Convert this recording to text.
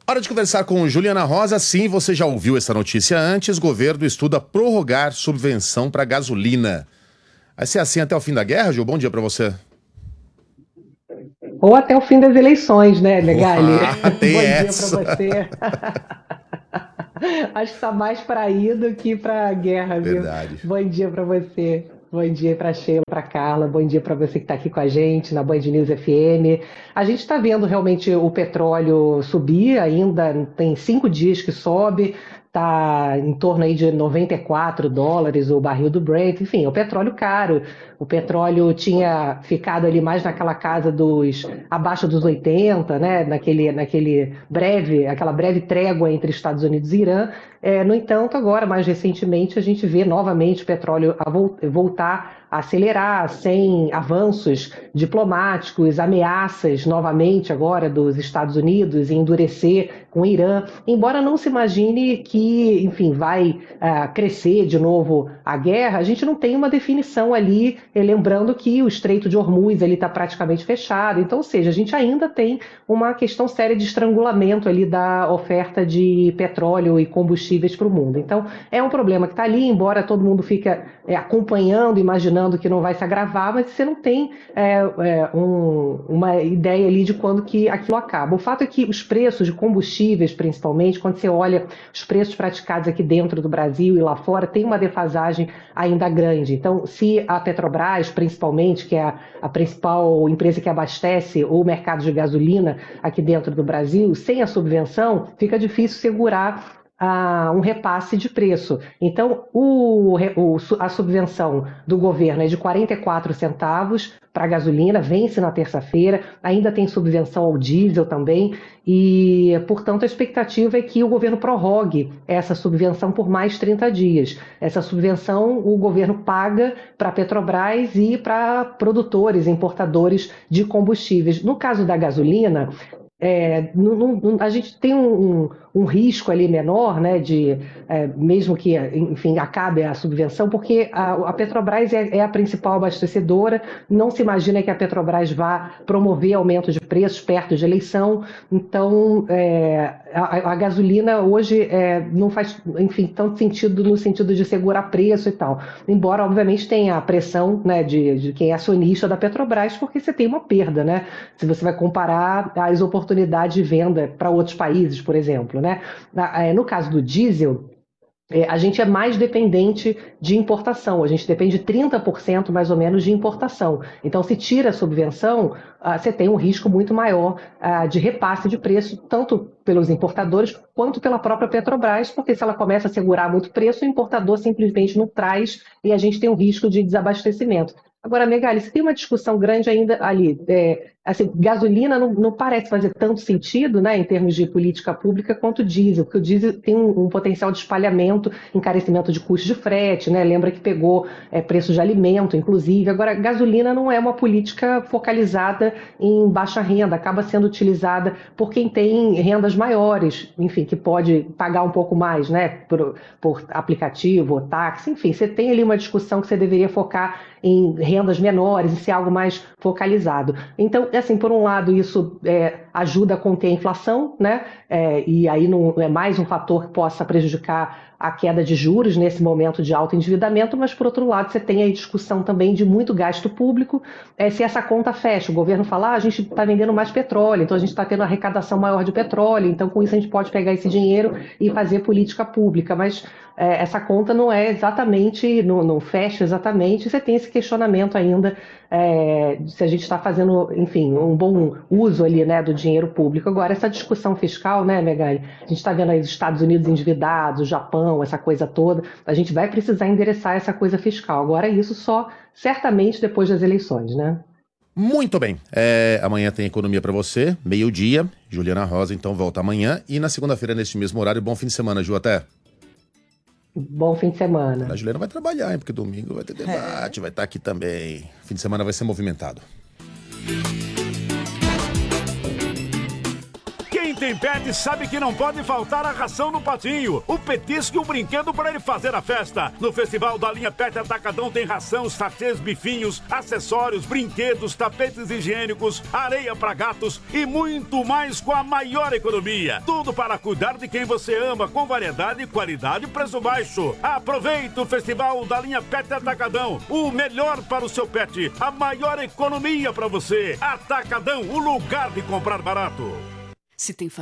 Hora de conversar com Juliana Rosa. Sim, você já ouviu essa notícia antes. Governo estuda prorrogar subvenção para gasolina. Vai ser assim até o fim da guerra, Ju? Bom dia para você. Ou até o fim das eleições, né, Megali? Tem Bom dia para essa. você. Acho que está mais para ir do que para a guerra, viu? Verdade. Bom dia para você. Bom dia para Sheila, para Carla. Bom dia para você que está aqui com a gente na Band News FM. A gente está vendo realmente o petróleo subir ainda, tem 5 dias que sobe. Está em torno aí de US$ 94 o barril do Brent. Enfim, é o petróleo caro. O petróleo tinha ficado ali mais naquela casa abaixo dos 80, né? Aquela breve trégua entre Estados Unidos e Irã. No entanto, agora, mais recentemente, a gente vê novamente o petróleo voltar a acelerar, sem avanços diplomáticos, ameaças novamente agora dos Estados Unidos em endurecer com o Irã, embora não se imagine que, enfim, vai crescer de novo a guerra. A gente não tem uma definição ali, lembrando que o Estreito de Hormuz está praticamente fechado, então, ou seja, a gente ainda tem uma questão séria de estrangulamento ali da oferta de petróleo e combustíveis para o mundo. Então, é um problema que está ali, embora todo mundo fica acompanhando, imaginando que não vai se agravar, mas você não tem uma ideia ali de quando que aquilo acaba. O fato é que os preços de combustíveis, principalmente, quando você olha os preços praticados aqui dentro do Brasil e lá fora, tem uma defasagem ainda grande. Então, se a Petrobras, principalmente, que é a principal empresa que abastece o mercado de gasolina aqui dentro do Brasil, sem a subvenção, fica difícil segurar um repasse de preço. Então, a subvenção do governo é de 44 centavos para a gasolina, vence na terça-feira, ainda tem subvenção ao diesel também, e, portanto, a expectativa é que o governo prorrogue essa subvenção por mais 30 dias. Essa subvenção o governo paga para a Petrobras e para produtores, importadores de combustíveis. No caso da gasolina, a gente tem um risco ali menor, né, mesmo que, enfim, acabe a subvenção, porque a Petrobras é a principal abastecedora, não se imagina que a Petrobras vá promover aumento de preços perto de eleição, então a gasolina hoje não faz, enfim, tanto sentido no sentido de segurar preço e tal, embora, obviamente, tenha a pressão, né, de quem é acionista da Petrobras, porque você tem uma perda, né, se você vai comparar as oportunidades de venda para outros países, por exemplo, né? No caso do diesel, a gente é mais dependente de importação, a gente depende de 30% mais ou menos de importação. Então, se tira a subvenção, você tem um risco muito maior de repasse de preço, tanto pelos importadores quanto pela própria Petrobras, porque se ela começa a segurar muito preço, o importador simplesmente não traz e a gente tem um risco de desabastecimento. Agora, Megali, você tem uma discussão grande ainda ali. Assim, gasolina não parece fazer tanto sentido, né, em termos de política pública quanto o diesel, porque o diesel tem um potencial de espalhamento, encarecimento de custo de frete, né, lembra que pegou preço de alimento, inclusive. Agora, gasolina não é uma política focalizada em baixa renda, acaba sendo utilizada por quem tem rendas maiores, enfim, que pode pagar um pouco mais, né, por aplicativo, táxi, enfim, você tem ali uma discussão que você deveria focar em rendas menores e ser algo mais focalizado. Então, assim, por um lado, isso ajuda a conter a inflação, né? E aí não é mais um fator que possa prejudicar a queda de juros nesse momento de alto endividamento, mas, por outro lado, você tem aí discussão também de muito gasto público. Se essa conta fecha, o governo fala, a gente está vendendo mais petróleo, então a gente está tendo arrecadação maior de petróleo, então com isso a gente pode pegar esse dinheiro e fazer política pública, mas essa conta não é exatamente, não fecha exatamente, você tem esse questionamento ainda se a gente está fazendo, enfim, um bom uso ali, né, do dinheiro público. Agora, essa discussão fiscal, né, Megali, a gente está vendo aí os Estados Unidos endividados, o Japão, essa coisa toda, a gente vai precisar endereçar essa coisa fiscal. Agora, isso só certamente depois das eleições, né? Muito bem. Amanhã tem economia para você, meio-dia. Juliana Rosa, então, volta amanhã. E na segunda-feira, neste mesmo horário. Bom fim de semana, Ju, até. Bom fim de semana. A Juliana vai trabalhar, hein? Porque domingo vai ter debate, vai estar aqui também. Fim de semana vai ser movimentado. Quem tem pet sabe que não pode faltar a ração no patinho, o petisco e o brinquedo para ele fazer a festa. No Festival da Linha Pet Atacadão tem ração, sachês, bifinhos, acessórios, brinquedos, tapetes higiênicos, areia para gatos e muito mais com a maior economia. Tudo para cuidar de quem você ama, com variedade, qualidade e preço baixo. Aproveite o Festival da Linha Pet Atacadão, o melhor para o seu pet, a maior economia para você. Atacadão, o lugar de comprar barato. Se tem família